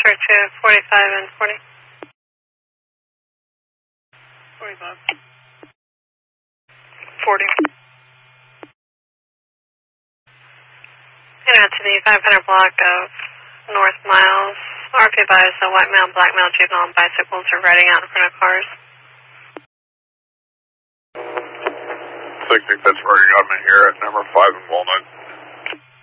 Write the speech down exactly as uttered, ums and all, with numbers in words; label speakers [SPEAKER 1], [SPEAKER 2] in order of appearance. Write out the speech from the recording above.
[SPEAKER 1] Clear to forty-five and forty. forty-five. forty. And out to the five hundred block of North Miles. R P advised the white male, black male, juvenile, and bicycles are riding out in front of cars.
[SPEAKER 2] sixty Pittsburgh, you got me here at number five and Walnut.